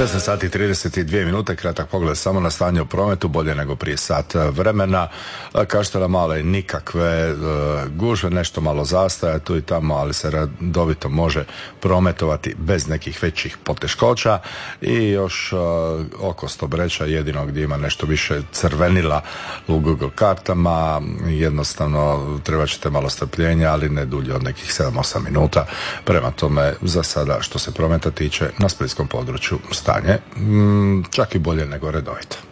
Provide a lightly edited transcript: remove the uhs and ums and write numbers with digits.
16 sati i 32 minute, kratak pogled samo na stanje u prometu, bolje nego prije sat vremena. Kaštela male nikakve gužve, nešto malo zastaja tu i tamo, ali se redovito može prometovati bez nekih većih poteškoća. I još oko Stobreča, jedino gdje ima nešto više crvenila u Google kartama, jednostavno trebat ćete malo strpljenja, ali ne dulje od nekih 7-8 minuta. Prema tome, za sada što se prometa tiče, na splitskom području stanje čak i bolje nego redovito.